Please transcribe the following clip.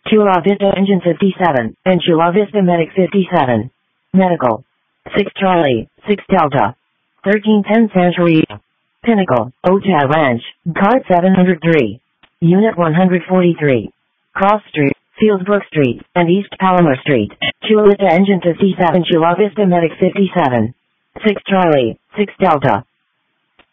Chula Vista Engine 57, and Chula Vista Medic 57. Medical. 6 Charlie, 6 Delta. 1310 Santeria. Pinnacle, Ojai Ranch, Card 703. Unit 143. Cross Street, Fieldsbrook Street, and East Palomar Street. Chula Vista Engine 57, Chula Vista Medic 57. 6 Charlie, 6 Delta.